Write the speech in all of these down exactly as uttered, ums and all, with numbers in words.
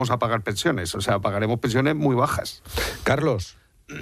a pagar pensiones, o sea, pagaremos pensiones muy bajas. Carlos.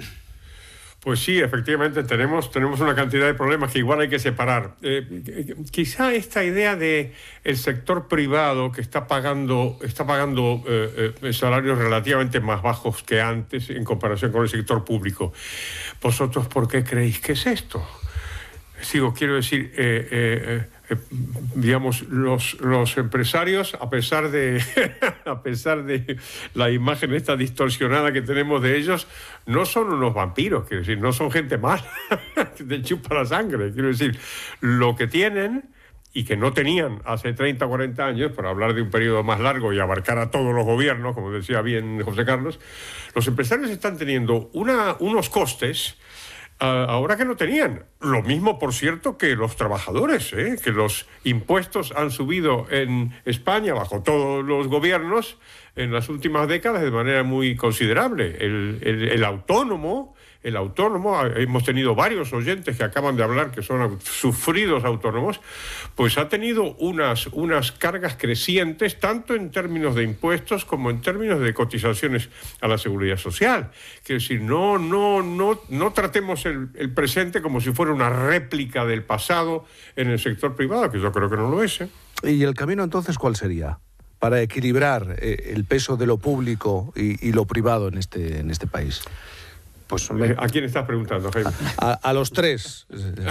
Pues sí, efectivamente tenemos, tenemos una cantidad de problemas que igual hay que separar. Eh, quizá esta idea de el sector privado que está pagando, está pagando eh, eh, salarios relativamente más bajos que antes en comparación con el sector público. ¿Vosotros por qué creéis que es esto? Sigo, quiero decir, eh, eh, eh, digamos, los, los empresarios, a pesar de a pesar de la imagen esta distorsionada que tenemos de ellos, no son unos vampiros, quiero decir, no son gente mala que te chupa la sangre, quiero decir, lo que tienen y que no tenían hace treinta o cuarenta años, para hablar de un periodo más largo y abarcar a todos los gobiernos, como decía bien José Carlos, los empresarios están teniendo una, unos costes ahora que no tenían. Lo mismo, por cierto, que los trabajadores, ¿eh? Que los impuestos han subido en España, bajo todos los gobiernos, en las últimas décadas de manera muy considerable. El, el, el autónomo, el autónomo, hemos tenido varios oyentes que acaban de hablar que son sufridos autónomos, pues ha tenido unas, unas cargas crecientes, tanto en términos de impuestos como en términos de cotizaciones a la seguridad social. Quiero decir, no, no, no, no tratemos el, el presente como si fuera una réplica del pasado en el sector privado, que yo creo que no lo es, ¿eh? ¿Y el camino entonces cuál sería? Para equilibrar eh, el peso de lo público y, y lo privado en este, en este país. Pues, ¿a quién estás preguntando, Jaime? A, a los tres.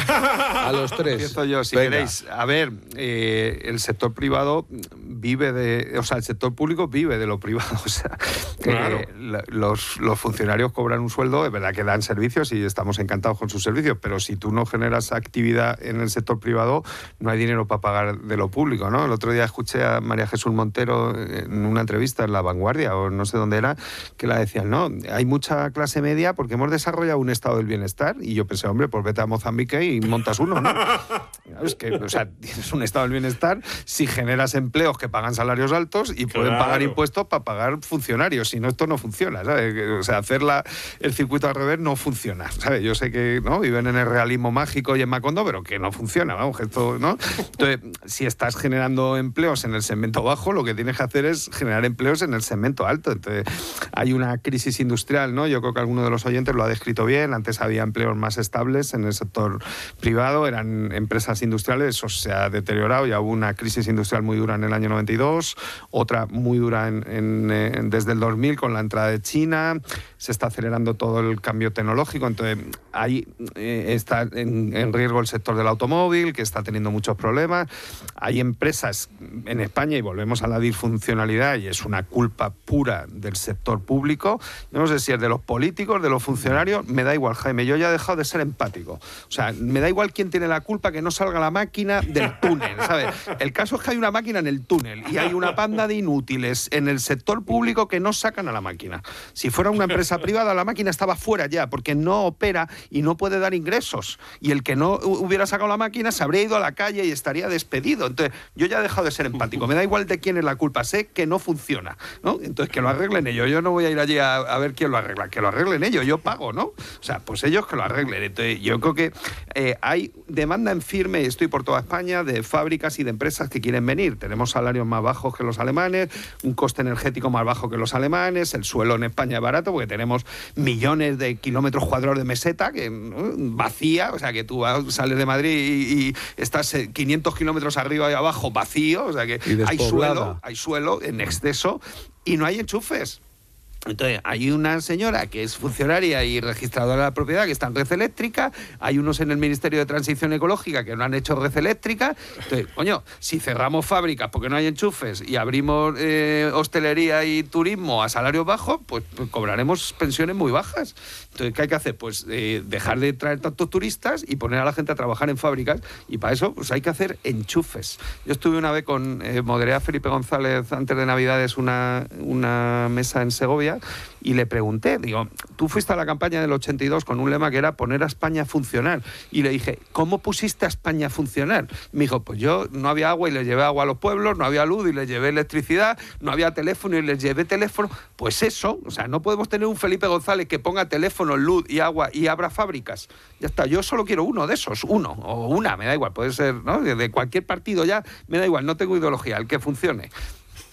A los tres. Empiezo yo, si Venga. queréis. A ver, eh, el sector privado vive de... O sea, el sector público vive de lo privado. O sea, claro. eh, los, los funcionarios cobran un sueldo, es verdad que dan servicios y estamos encantados con sus servicios, pero si tú no generas actividad en el sector privado, no hay dinero para pagar de lo público, ¿no? El otro día escuché a María Jesús Montero en una entrevista en La Vanguardia, o no sé dónde era, que la decían, no, hay mucha clase media porque que hemos desarrollado un estado del bienestar, y yo pensé, hombre, pues vete a Mozambique y montas uno, ¿no? Es que, o sea, tienes un estado del bienestar si generas empleos que pagan salarios altos y pueden claro. pagar impuestos para pagar funcionarios, si no, esto no funciona, ¿sabes? O sea, hacer la, el circuito al revés no funciona, ¿sabes? Yo sé que, ¿no?, viven en el realismo mágico y en Macondo, pero que no funciona, vamos, que esto, ¿no? Entonces, si estás generando empleos en el segmento bajo, lo que tienes que hacer es generar empleos en el segmento alto. Entonces, hay una crisis industrial, ¿no? Yo creo que alguno de los oyentes lo ha descrito bien. Antes había empleos más estables en el sector privado, eran empresas industriales, eso se ha deteriorado, ya hubo una crisis industrial muy dura en el año noventa y dos, otra muy dura en, en, en, desde el dos mil con la entrada de China, se está acelerando todo el cambio tecnológico, entonces ahí eh, está en, en riesgo el sector del automóvil, que está teniendo muchos problemas. Hay empresas en España, y volvemos a la disfuncionalidad, y es una culpa pura del sector público, yo no sé si es de los políticos, de los funcionarios, me da igual, Jaime, yo ya he dejado de ser empático. O sea, me da igual quién tiene la culpa que no salga la máquina del túnel, ¿sabes? El caso es que hay una máquina en el túnel y hay una panda de inútiles en el sector público que no sacan a la máquina. Si fuera una empresa privada, la máquina estaba fuera ya, porque no opera y no puede dar ingresos. Y el que no hubiera sacado la máquina se habría ido a la calle y estaría despedido. Entonces, yo ya he dejado de ser empático. Me da igual de quién es la culpa, sé que no funciona, ¿no? Entonces, que lo arreglen ellos. Yo no voy a ir allí a, a ver quién lo arregla. Que lo arreglen ellos, yo pago, ¿no? O sea, pues ellos que lo arreglen. Entonces, yo creo que eh, hay demanda en firme, y estoy por toda España, de fábricas y de empresas que quieren venir. Tenemos salarios más bajos que los alemanes, un coste energético más bajo que los alemanes, el suelo en España es barato porque tenemos millones de kilómetros cuadrados de meseta que ¿no? vacía, o sea, que tú sales de Madrid y, y estás quinientos kilómetros arriba y abajo vacío, o sea, que hay suelo, hay suelo en exceso y no hay enchufes. Entonces, hay una señora que es funcionaria y registradora de la propiedad que está en red eléctrica, hay unos en el Ministerio de Transición Ecológica que no han hecho red eléctrica. Entonces, coño, si cerramos fábricas porque no hay enchufes y abrimos eh, hostelería y turismo a salarios bajos, pues, pues cobraremos pensiones muy bajas. Entonces, ¿qué hay que hacer? Pues eh, dejar de traer tantos turistas y poner a la gente a trabajar en fábricas, y para eso pues hay que hacer enchufes. Yo estuve una vez con, eh, moderé a Felipe González antes de Navidades una, una mesa en Segovia, y le pregunté, digo, tú fuiste a la campaña del ochenta y dos con un lema que era poner a España a funcionar, y le dije, ¿cómo pusiste a España a funcionar? Me dijo, pues yo no había agua y les llevé agua a los pueblos, no había luz y les llevé electricidad, no había teléfono y les llevé teléfono. Pues eso, o sea, no podemos tener un Felipe González que ponga teléfono, luz y agua y abra fábricas. Ya está, yo solo quiero uno de esos, uno o una, me da igual, puede ser, ¿no?, de cualquier partido, ya me da igual, no tengo ideología, el que funcione.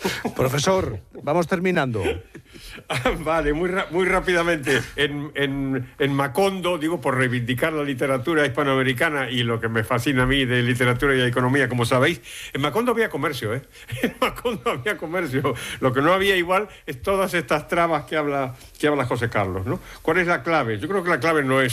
Profesor, vamos terminando. Ah, vale, muy, muy rápidamente. En, en, en Macondo, digo, por reivindicar la literatura hispanoamericana y lo que me fascina a mí de literatura y economía, como sabéis, en Macondo había comercio, ¿eh? En Macondo había comercio. Lo que no había igual es todas estas trabas que habla, que habla José Carlos, ¿no? ¿Cuál es la clave? Yo creo que la clave no es